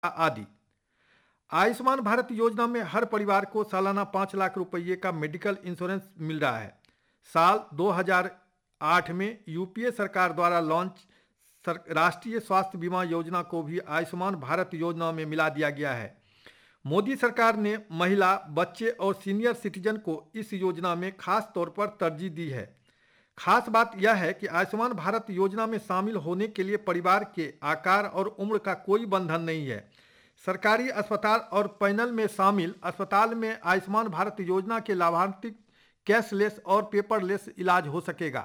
आदि। आयुष्मान भारत योजना में हर परिवार को सालाना 5 लाख रुपये का मेडिकल इंश्योरेंस मिल रहा है। साल 2008 में यूपीए सरकार द्वारा लॉन्च राष्ट्रीय स्वास्थ्य बीमा योजना को भी आयुष्मान भारत योजना में मिला दिया गया है। मोदी सरकार ने महिला, बच्चे और सीनियर सिटीजन को इस योजना में खास तौर पर तरजीह दी है। खास बात यह है कि आयुष्मान भारत योजना में शामिल होने के लिए परिवार के आकार और उम्र का कोई बंधन नहीं है। सरकारी अस्पताल और पैनल में शामिल अस्पताल में आयुष्मान भारत योजना के लाभार्थी कैशलेस और पेपरलेस इलाज हो सकेगा।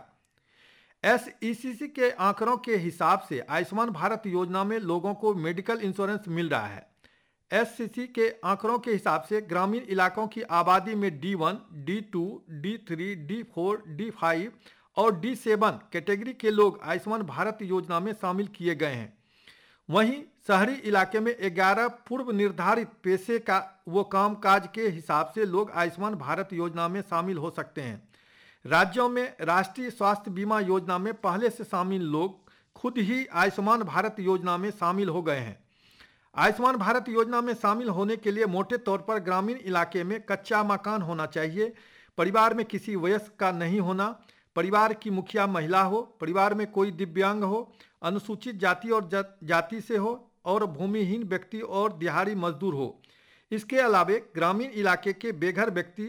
एसईसीसी के आंकड़ों के हिसाब से आयुष्मान भारत योजना में लोगों को मेडिकल इंश्योरेंस मिल रहा है। एससीसी के आंकड़ों के हिसाब से ग्रामीण इलाकों की आबादी में D1, D2, D3, D4, D5 और D7 कैटेगरी के लोग आयुष्मान भारत योजना में शामिल किए गए हैं। वहीं शहरी इलाके में 11 पूर्व निर्धारित पेशे का वो कामकाज के हिसाब से लोग आयुष्मान भारत योजना में शामिल हो सकते हैं। राज्यों में राष्ट्रीय स्वास्थ्य बीमा योजना में पहले से शामिल लोग खुद ही आयुष्मान भारत योजना में शामिल हो गए हैं। आयुष्मान भारत योजना में शामिल होने के लिए मोटे तौर पर ग्रामीण इलाके में कच्चा मकान होना चाहिए, परिवार में किसी वयस्क का नहीं होना, परिवार की मुखिया महिला हो, परिवार में कोई दिव्यांग हो, अनुसूचित जाति और जाति से हो और भूमिहीन व्यक्ति और दिहाड़ी मजदूर हो। इसके अलावे ग्रामीण इलाके के बेघर व्यक्ति,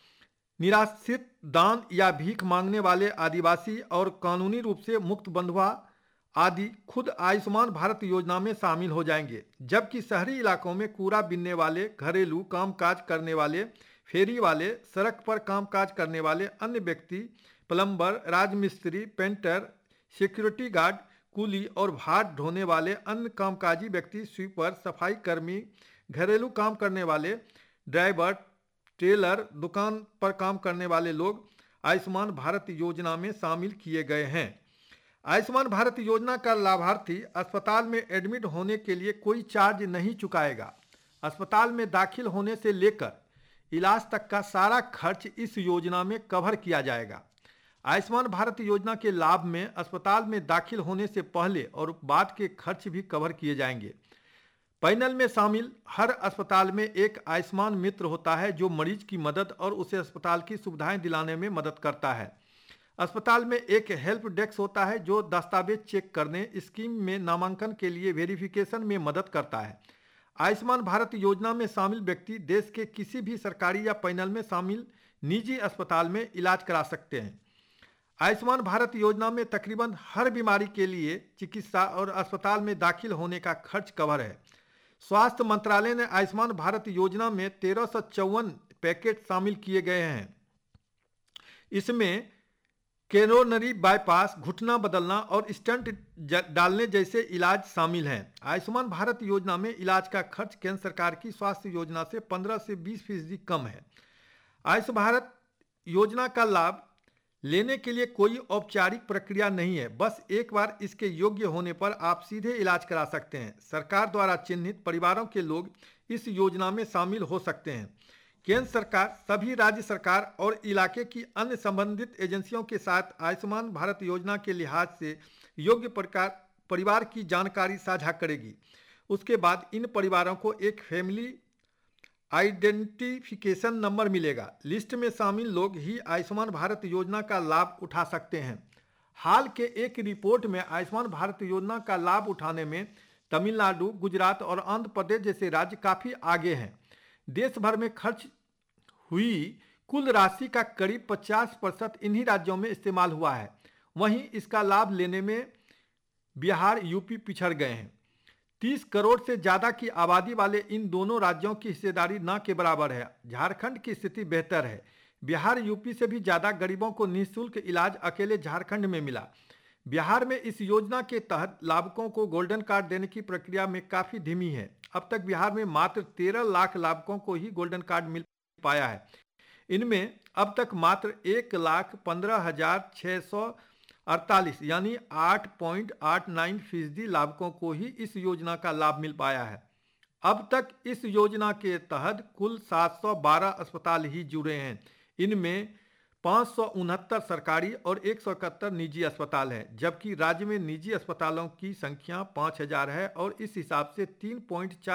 निराश्रित, दान या भीख मांगने वाले आदिवासी और कानूनी रूप से मुक्त बंधुआ आदि खुद आयुष्मान भारत योजना में शामिल हो जाएंगे। जबकि शहरी इलाकों में कूड़ा बीनने वाले, घरेलू कामकाज करने वाले, फेरी वाले, सड़क पर कामकाज करने वाले अन्य व्यक्ति, प्लम्बर, राजमिस्त्री, पेंटर, सिक्योरिटी गार्ड, कुली और भार ढोने वाले अन्य कामकाजी व्यक्ति, स्वीपर, सफाई कर्मी, घरेलू काम करने वाले, ड्राइवर, टेलर, दुकान पर काम करने वाले लोग आयुष्मान भारत योजना में शामिल किए गए हैं। आयुष्मान भारत योजना का लाभार्थी अस्पताल में एडमिट होने के लिए कोई चार्ज नहीं चुकाएगा। अस्पताल में दाखिल होने से लेकर इलाज तक का सारा खर्च इस योजना में कवर किया जाएगा। आयुष्मान भारत योजना के लाभ में अस्पताल में दाखिल होने से पहले और बाद के खर्च भी कवर किए जाएंगे। पैनल में शामिल हर अस्पताल में एक आयुष्मान मित्र होता है जो मरीज की मदद और उसे अस्पताल की सुविधाएं दिलाने में मदद करता है। अस्पताल में एक हेल्प डेस्क होता है जो दस्तावेज चेक करने, स्कीम में नामांकन के लिए वेरिफिकेशन में मदद करता है। आयुष्मान भारत योजना में शामिल व्यक्ति देश के किसी भी सरकारी या पैनल में शामिल निजी अस्पताल में इलाज करा सकते हैं। आयुष्मान भारत योजना में तकरीबन हर बीमारी के लिए चिकित्सा और अस्पताल में दाखिल होने का खर्च कवर है। स्वास्थ्य मंत्रालय ने आयुष्मान भारत योजना में 1354 पैकेज शामिल किए गए हैं। इसमें कोरोनरी बाईपास, घुटना बदलना और स्टंट डालने जैसे इलाज शामिल हैं। आयुष्मान भारत योजना में इलाज का खर्च केंद्र सरकार की स्वास्थ्य योजना से 15 से 20% कम है। आयुष्मान भारत योजना का लाभ लेने के लिए कोई औपचारिक प्रक्रिया नहीं है, बस एक बार इसके योग्य होने पर आप सीधे इलाज करा सकते हैं। सरकार द्वारा चिन्हित परिवारों के लोग इस योजना में शामिल हो सकते हैं। केंद्र सरकार सभी राज्य सरकार और इलाके की अन्य संबंधित एजेंसियों के साथ आयुष्मान भारत योजना के लिहाज से योग्य परिवार की जानकारी साझा करेगी। उसके बाद इन परिवारों को एक फैमिली आइडेंटिफिकेशन नंबर मिलेगा। लिस्ट में शामिल लोग ही आयुष्मान भारत योजना का लाभ उठा सकते हैं। हाल के एक रिपोर्ट में आयुष्मान भारत योजना का लाभ उठाने में तमिलनाडु, गुजरात और आंध्र प्रदेश जैसे राज्य काफ़ी आगे हैं। देश भर में खर्च हुई कुल राशि का करीब 50% इन्हीं राज्यों में इस्तेमाल हुआ है। वहीं इसका लाभ लेने में बिहार, यूपी पिछड़ गए हैं। 30 करोड़ से ज़्यादा की आबादी वाले इन दोनों राज्यों की हिस्सेदारी न के बराबर है। झारखंड की स्थिति बेहतर है। बिहार, यूपी से भी ज़्यादा गरीबों को निःशुल्क इलाज अकेले झारखंड में मिला। बिहार में इस योजना के तहत लाभुकों को गोल्डन कार्ड देने की प्रक्रिया में काफ़ी धीमी है। अब तक बिहार में मात्र 13 लाख लाभुकों को ही गोल्डन कार्ड मिल पाया है। इनमें अब तक मात्र 1,15,648 यानी 8.89% लाभुकों को ही इस योजना का लाभ मिल पाया है। अब तक इस योजना के तहत कुल 712 अस्पताल ही जुड़े हैं। इनमें 569 सरकारी और 171 निजी अस्पताल हैं, जबकि राज्य में निजी अस्पतालों की संख्या 5,000 है और इस हिसाब से 3.4